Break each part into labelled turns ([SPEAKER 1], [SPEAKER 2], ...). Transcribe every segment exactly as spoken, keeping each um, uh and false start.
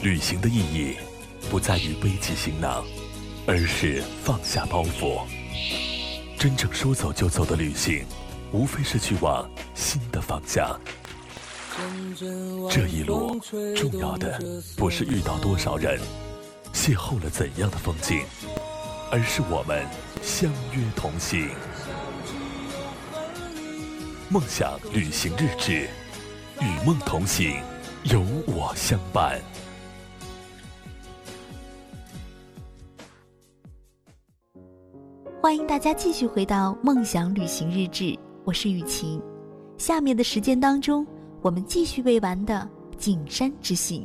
[SPEAKER 1] 旅行的意义不在于背起行囊，而是放下包袱。真正说走就走的旅行，无非是去往新的方向。这一路重要的不是遇到多少人，邂逅了怎样的风景，而是我们相约同行。梦想旅行日志，与梦同行，有我相伴。
[SPEAKER 2] 欢迎大家继续回到梦想旅行日志，我是雨晴。下面的时间当中，我们继续未完的景山之行。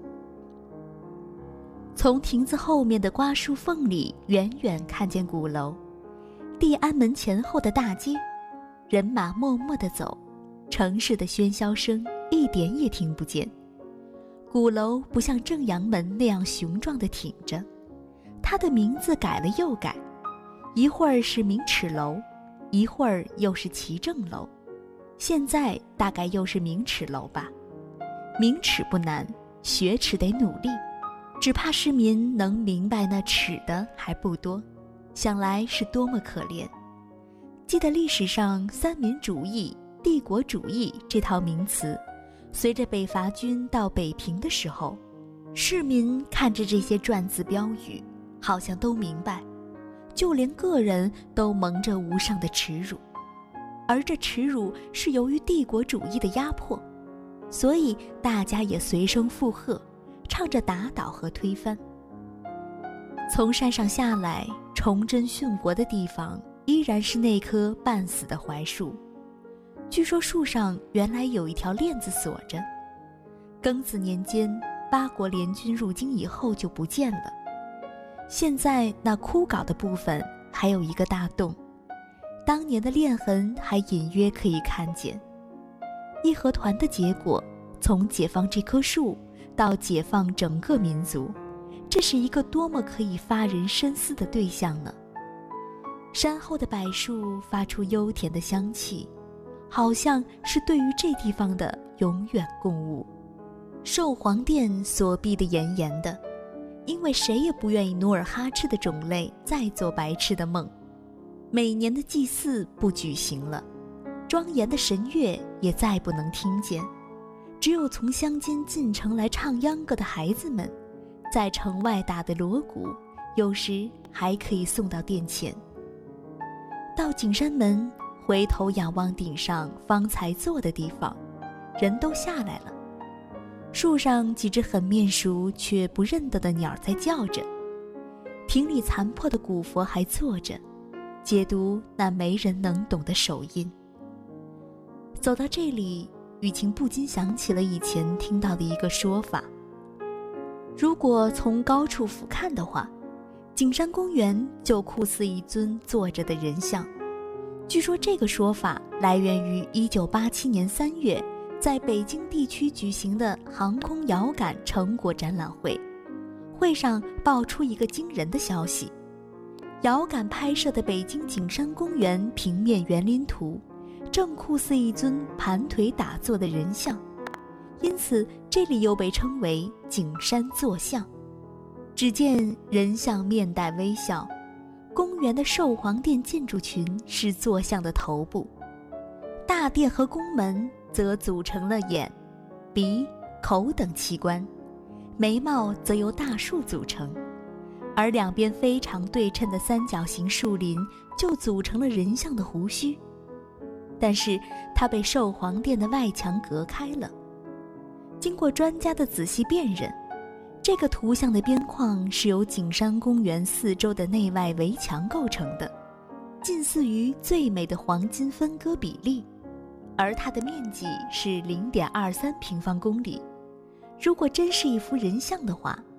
[SPEAKER 2] 从亭子后面的瓜树缝里远远看见鼓楼，地安门前后的大街，人马默默地走，城市的喧嚣声一点也听不见。鼓楼不像正阳门那样雄壮地挺着，它的名字改了又改，一会儿是明齿楼，一会儿又是齐正楼，现在大概又是明齿楼吧。明齿不难，学齿得努力，只怕市民能明白那齿的还不多，想来是多么可怜。记得历史上三民主义、帝国主义这套名词，随着北伐军到北平的时候，市民看着这些篆字标语，好像都明白，就连个人都蒙着无上的耻辱，而这耻辱是由于帝国主义的压迫，所以大家也随声附和，唱着打倒和推翻。从山上下来，崇祯殉国的地方依然是那棵半死的槐树，据说树上原来有一条链子锁着，庚子年间八国联军入京以后就不见了。现在那枯槁的部分还有一个大洞，当年的链痕还隐约可以看见。义和团的结果，从解放这棵树到解放整个民族，这是一个多么可以发人深思的对象呢？山后的柏树发出幽甜的香气，好像是对于这地方的永远共舞。寿皇殿锁闭得严严的，因为谁也不愿意努尔哈赤的种类再做白痴的梦。每年的祭祀不举行了，庄严的神乐也再不能听见，只有从乡间进城来唱秧歌的孩子们，在城外打的锣鼓，有时还可以送到殿前。到景山门，回头仰望顶上方才坐的地方，人都下来了。树上几只很面熟却不认得的鸟在叫着，亭里残破的古佛还坐着，解读那没人能懂的手印。走到这里，雨晴不禁想起了以前听到的一个说法，如果从高处俯瞰的话，景山公园就酷似一尊坐着的人像。据说这个说法来源于一九八七年三月在北京地区举行的航空遥感成果展览会，会上爆出一个惊人的消息：遥感拍摄的北京景山公园平面园林图，正酷似一尊盘腿打坐的人像，因此这里又被称为景山坐像。只见人像面带微笑，公园的寿皇殿建筑群是坐像的头部，大殿和宫门则组成了眼、鼻、口等器官，眉毛则由大树组成，而两边非常对称的三角形树林就组成了人像的胡须。但是它被寿皇殿的外墙隔开了。经过专家的仔细辨认，这个图像的边框是由景山公园四周的内外围墙构成的，近似于最美的黄金分割比例，而它的面积是 零点二三平方公里。如果真是一幅人像的话，